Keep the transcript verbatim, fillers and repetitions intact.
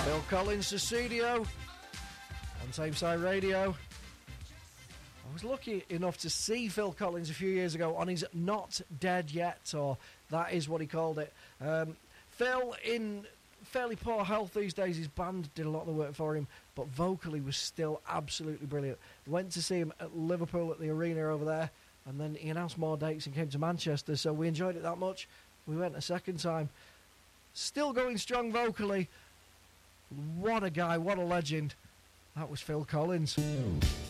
Phil Collins to studio on Tameside Radio. I was lucky enough to see Phil Collins a few years ago on his Not Dead Yet tour. That is what he called it. Um, Phil, in fairly poor health these days, his band did a lot of the work for him, but vocally was still absolutely brilliant. Went to see him at Liverpool at the arena over there, and then he announced more dates and came to Manchester, so we enjoyed it that much. We went a second time. Still going strong vocally. What a guy, what a legend. That was Phil Collins.